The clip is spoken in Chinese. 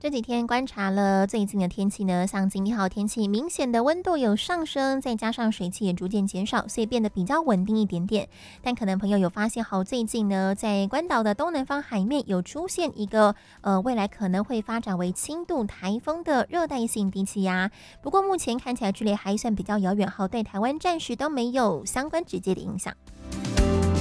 这几天观察了最近的天气呢，像今天天气明显的温度有上升，再加上水汽也逐渐减少，所以变得比较稳定一点点。但可能朋友有发现，最近呢，在关岛的东南方海面有出现一个未来可能会发展为轻度台风的热带性低气压。不过目前看起来距离还算比较遥远，对台湾暂时都没有相关直接的影响。